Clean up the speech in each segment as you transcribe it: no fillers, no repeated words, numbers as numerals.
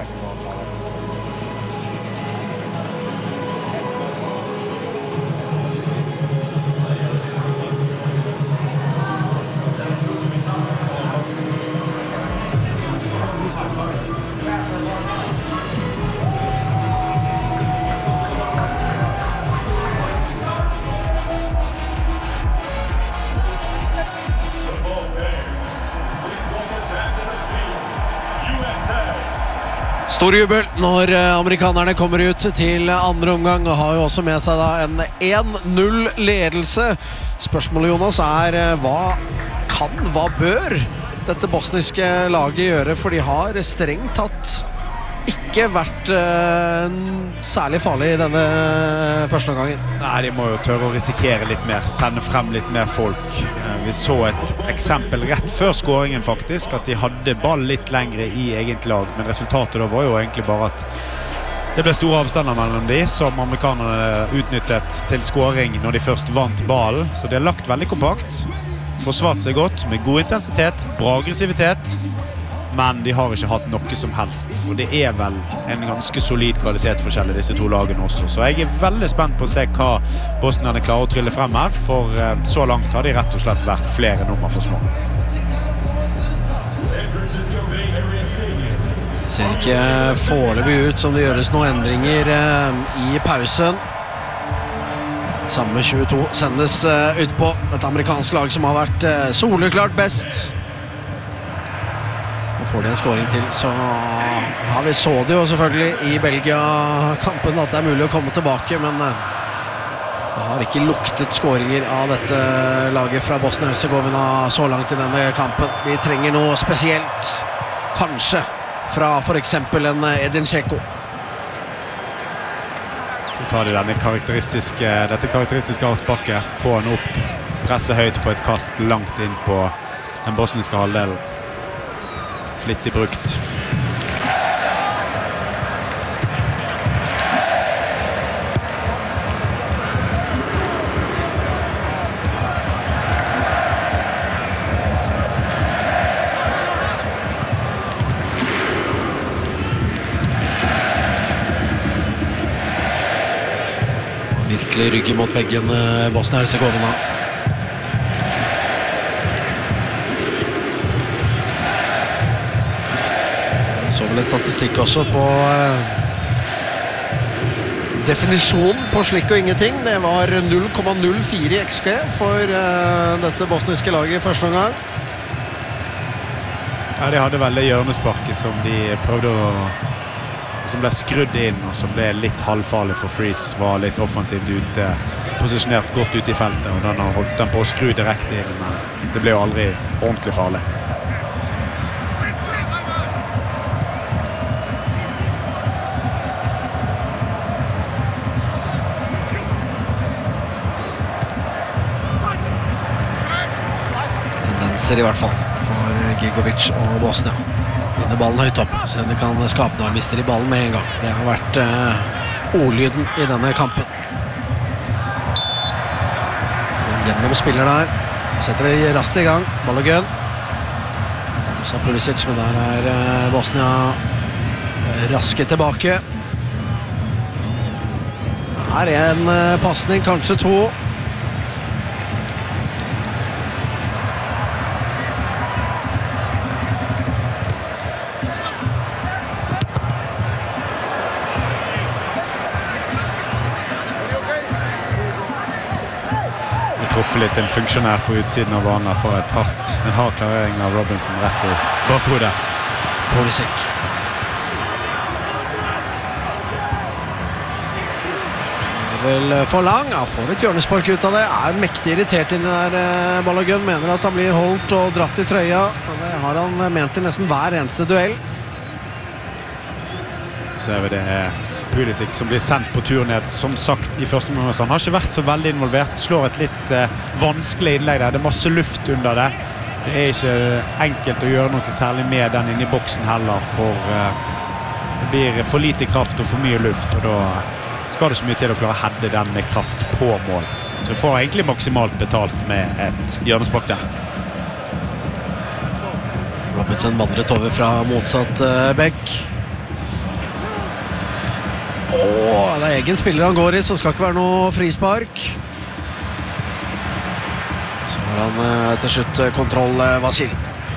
Stor jubel når amerikanerne kommer ut til andre omgang og har jo også med seg da en 1-0-ledelse. Spørsmålet, Jonas, hva bør dette bosniske laget gjøre? For de har strengt tatt ikke vært særlig farlig I denne første omgangen. Nei, de må jo tørre å risikere litt mer, sende frem litt mer folk. Vi så et eksempel rett før skåringen faktisk, at de hadde ball litt lengre I eget lag, men resultatet da var jo egentlig bare at det ble store avstander mellom de, som amerikanerne utnyttet til skåring når de først vant ballen, så de har lagt veldig kompakt, forsvart seg godt, med god intensitet, bra aggressivitet, men de har ikke hatt noe som helst, og det vel en ganske solid kvalitetsforskjell I disse to lagene også, så jeg veldig spent på å se hva bosnierne klarer å trylle frem her, for så langt har de rett og slett vært flere nummer for små. Ser ikke foreløpig ut som det gjøres noen endringer I pausen. Samme 22 sendes ut på et amerikansk lag som har vært soleklart best. Får de en skåring til, så vi så det jo selvfølgelig I Belgia-kampen at det mulig å komme tilbake, men det har ikke luktet skåringer av dette laget fra Bosnia-Herzegovina så langt I denne kampen. De trenger noe spesielt, kanskje fra for eksempel en Edin Dzeko. Så tar de dette karakteristiske avsparket, får han opp, presser høyt på et kast langt inn på den bosniske halvdelen. Flittig brukt. Virkelig rygger mot veggen Bosnia-Herzegovina. Så vel et statistikk også på definisjonen på slik og ingenting. Det var 0,04 XG for dette bosniske laget I første omgang. Ja, de hadde vel det hjørnesparket som de prøvde som ble skrudd inn og som ble litt halvfarlig for Freeze, var litt offensivt ute, posisjonert godt ute I feltet, og den har holdt den på å skru direkte inn, men det ble jo aldri ordentlig farlig. I hvert fall for Gigovic og Bosnia. Vinner ballen høyt opp, så de kan skape noe. Mister I ballen med en gang. Det har vært ordlyden I denne kampen. Gjennom spiller der. Setter det raskt I gang. Balogun. Så Pulisic, men der Bosnia raske tilbake. Her en passning, kanskje to. Litt en funksjonær på utsiden av banen for en hard klarering av Robinson rett I bakhodet. Pulisic. Vel for lang, får et hjørnespark ut av det. Mektig irritert inn der Balogun, mener at han blir holdt og dratt I trøya. Det har han ment I nesten hver eneste duell. Ser vi det Pulisic som blir sendt på tur ned, som sagt I første omgang. Han har ikke vært så veldig involvert, slår et litt vanskelig innlegg der. Det masse luft under det. Det ikke enkelt å gjøre noe særlig med den inne I boksen heller, for det blir for lite kraft og for mye luft, og da skal det så mye til å klare å heade den med kraft på mål. Så får egentlig maksimalt betalt med et hjørnespark der. Robinson vandret over fra motsatt bekk. Det egen spiller han går i, så skal ikke være noe frispark. Så har han til slutt kontroll, Vasil.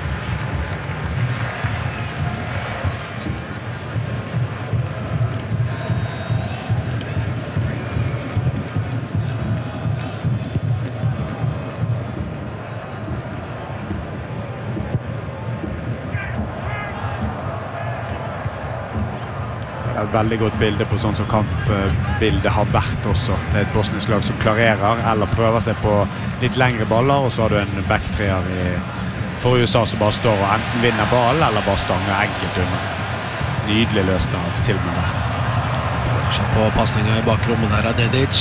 Et veldig godt bilde på sånn som kampbildet har vært også. Det et bosnisk lag som klarerer eller prøver seg på litt lengre baller, og så har du en backtreer for USA som bare står og enten vinner ball eller bare stanger enkelt under. Nydelig løsning av Tillman der. Se på passningen i bakrommet der av Dedic.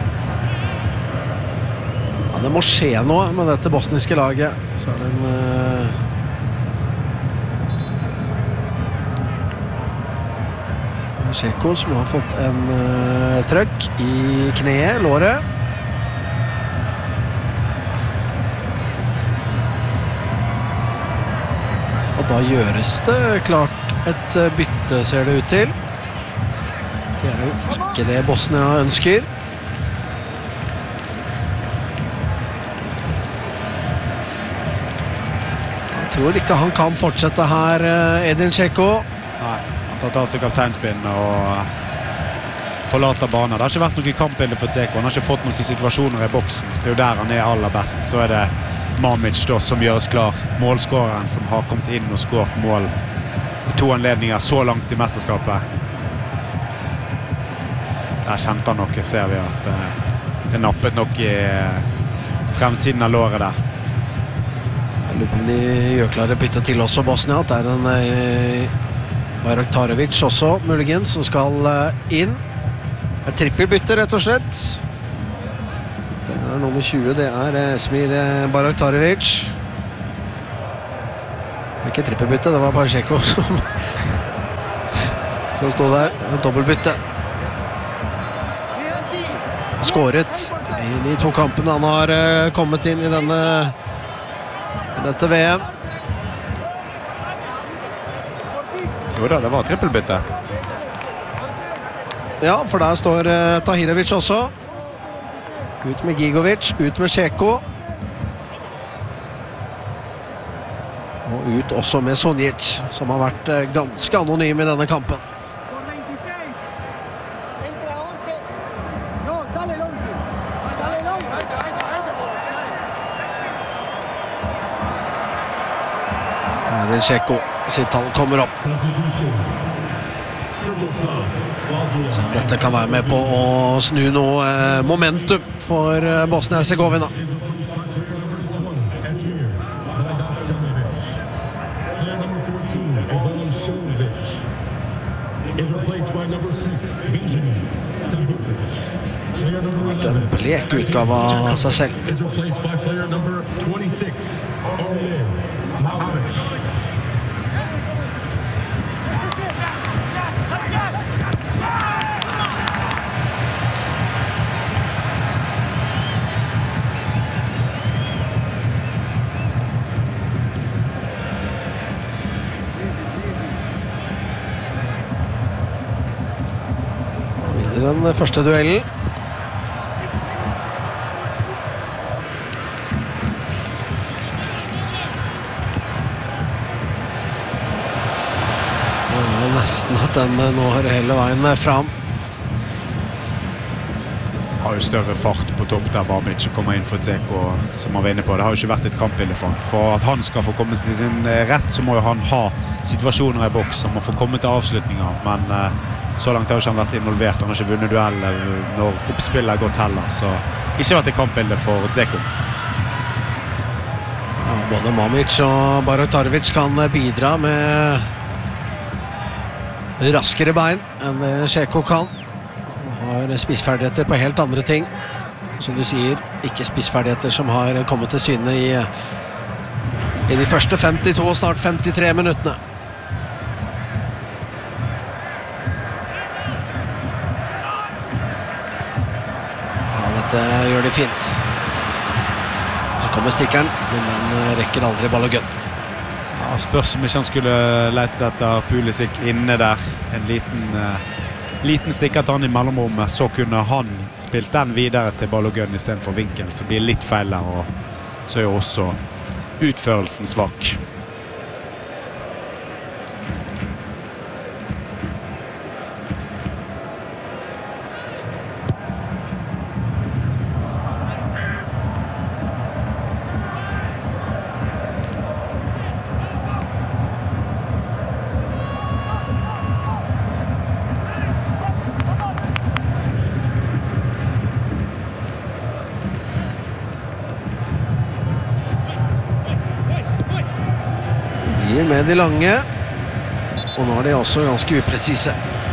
Ja, det må skje noe med dette bosniske laget. Så det en Sjeko som har fått en trøkk i kneet, låret. Og da gjøres det klart et bytte, ser det ut til. Det jo ikke det Bosnia ønsker. Jeg tror ikke han kan fortsette her, Edin Sjeko. Nei. Han tar seg kapteinspinn og forlater banen. Det har ikke vært noe kampbilde for Dzeko. Han har ikke fått noen situasjoner i boksen. Det jo der han aller best. Så det Mamic da, som gjøres klar. Målskåreren som har kommet inn og skåret mål i 2 anledninger så langt i mesterskapet. Der kjente han noe, ser vi at det nappet nok i fremsiden av låret der. Jeg lurer på om de gjør klare bytte til også, Bosnia. Det en Bayraktarevic også, muligens, som skal inn. Et trippelbytte, rett og slett. Det nummer 20, det Esmir Bayraktarevic. Ikke trippelbytte, det var bare Sjeko som stod der. En dobbeltbytte. Han skåret i de 2 kampene han har kommet inn i dette VM. Jo da, det var trippelbytte. Ja, for der står Tahirovic også. Ut med Gigovic, ut med Sjeko. Og ut også med Sonjic, som har vært ganske anonym i denne kampen. Edin Sjeko sitt tall kommer opp. Så dette kan være med på å snu noe momentum for Bosnia-Herzegovina. Det en blek utgave av seg selv. Den første duellen. Nesten at den nå har hele veien fram. Har jo større fart på topp der Mamic kommer inn for Dzeko, som han var inne på. Det har jo ikke vært et kampbilde for han. For at han skal få komme til sin rett, så må jo han ha situasjoner i boks. Han må få komme til avslutninger, men så langt har ikke han vært involvert. Han har ikke vunnet duell når oppspillet har gått heller, så ikke vært et kampbilde for Dzeko. Ja, både Mamic og Bayraktarevic kan bidra med raskere bein enn det Sjeko kan. Han har spissferdigheter på helt andre ting. Som du sier, ikke spissferdigheter som har kommet til syne i de første 52 og snart 53 minuttene. Ja, dette gjør de fint. Så kommer stikkeren, men den rekker aldri ball og gunn. Ja, spørs om ikke han skulle letet etter Pulisic inne der. En liten liten stikker til han i mellomrommet, så kunne han spilt den videre til Balogun I stedet for vinkel, så blir det litt feil der, og så jo også utførelsen svak. Med de lange, og nå er de også ganske upresise.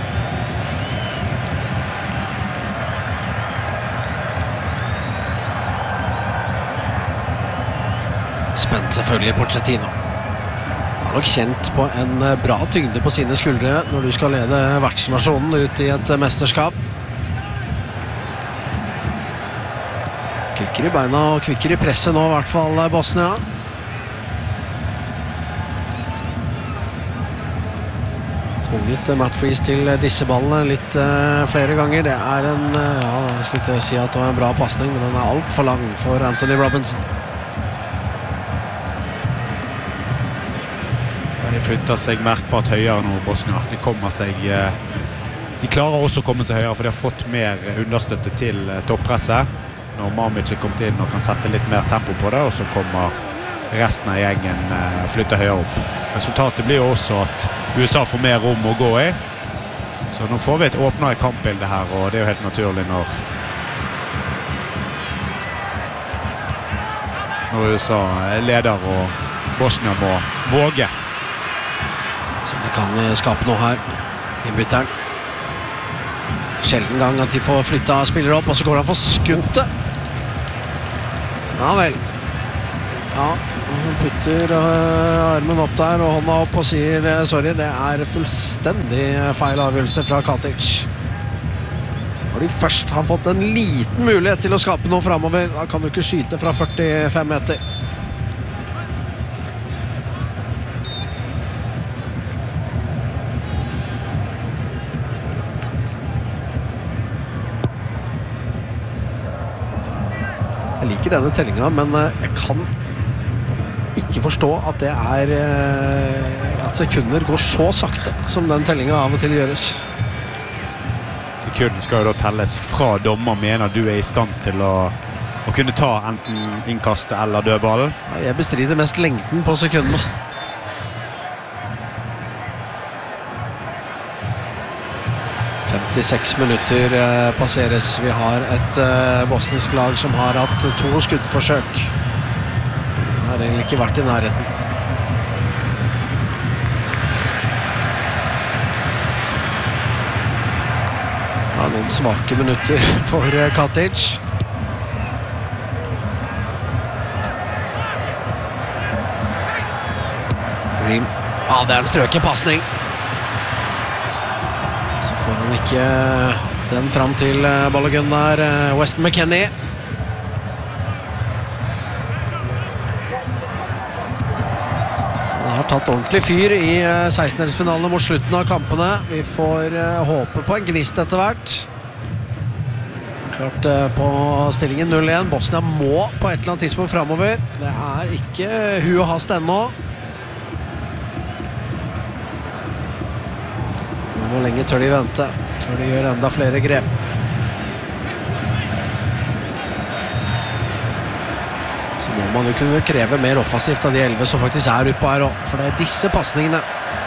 Spent selvfølgelig Pochettino. Han har nok kjent på en bra tyngde på sine skuldre når du skal lede vertsnasjonen ut I et mesterskap. Kvikker I beina og kvikker I presset nå, I hvert fall Bosnia. Tvunget Matt Freese til disse ballene litt flere ganger. Det en, ja, jeg skulle ikke si at det var en bra passning, men den alt for lang for Anthony Robinson. De flytter seg merkbart høyere nå, Bosnia. De kommer seg... De klarer også å komme seg høyere, for de har fått mer understøtte til toppresset. Når Mamic kommet inn og kan sette litt mer tempo på det, og så kommer resten av gjengen flytter høyere opp. Resultatet blir jo også at USA får mer rom å gå I. Så nå får vi et åpnere kampbilde her, og det jo helt naturlig når USA leder og Bosnia må våge. Så de kan skape noe her. Innbytteren. Sjelden gang at de får flyttet spillere opp, og så går han for skuddet. Ja vel. Ja, han putter armen opp der og hånda opp og sier sorry, det fullstendig feil avgjørelse fra Katic. Når de først har fått en liten mulighet til å skape noe fremover, da kan du ikke skyte fra 45 meter. Jeg liker denne tellingen, men jeg kan ikke forstå at det at sekunder går så sakte som den tellingen av og til gjøres. Sekunden skal jo da telles fra dommer mener du I stand til å kunne ta enten innkastet eller dødballen. Ja, jeg bestrider mest lengden på sekundene. «56 minutter passeres. Vi har et bosnisk lag som har hatt 2 skuddforsøk. Har egentlig ikke vært I nærheten. Ja, noen svake minutter for Katic. Ream. Ja, det en strøken passning. Så får han ikke den fram til Balogun der. Weston McKennie. Har tatt ordentlig fyr I 16-delsfinalene mot slutten av kampene. Vi får håpe på en gnist etter hvert. Klart på stillingen 0-1. Bosnia må på et eller annet tidspunkt fremover. Det ikke hu og hast ennå. Hvor lenge tør de vente før de gjør enda flere grep? Så må man jo kunne kreve mer offensivt av de 11 som faktisk oppe her også, for det disse passningene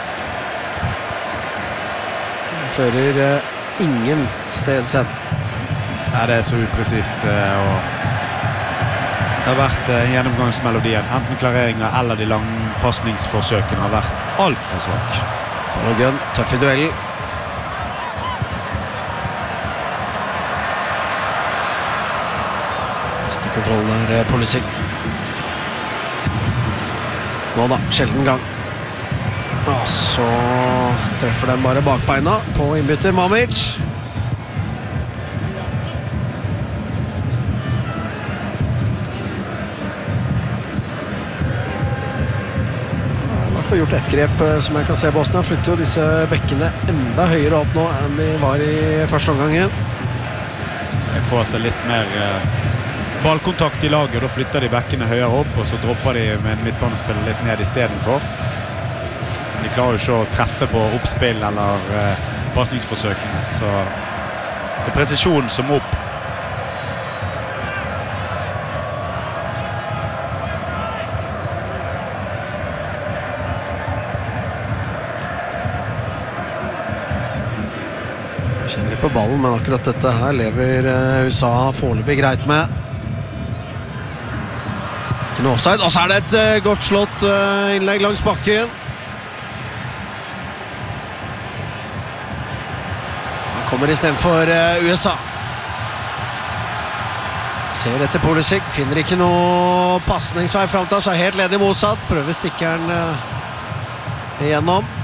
fører ingen sted sen. Ja, det så upresist og det har vært gjennomgangsmelodien. Enten klareringer eller de langpassningsforsøkene har vært alt for svak. Balogun, tøff I duellen. Neste kontrollen Pulisic. Nå da, sjelden gang. Og så treffer den bare bakbeina på innbytter Mamic. For gjort et grep som jeg kan se. Bosnia flytter jo disse bekkene enda høyere opp nå enn de var i første omgangen. De får altså litt mer ballkontakt i laget, og da flytter de bekkene høyere opp, og så dropper de med en midtbanespiller litt ned i stedet for. Men de klarer jo ikke å treffe på oppspill eller passningsforsøkene, så det er presisjonen som må opp. Kjenner på ballen, men akkurat dette her lever USA foreløpig greit med. Ikke noe offside, og så er det et godt slått innlegg langs bakken. Han kommer i stedet for USA. Ser etter Pulisic, finner ikke noe passningsvei frem til, så er helt ledig motsatt. Prøver stikkeren igjennom.